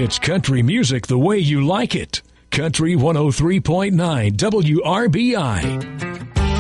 It's country music the way you like it. Country 103.9 WRBI.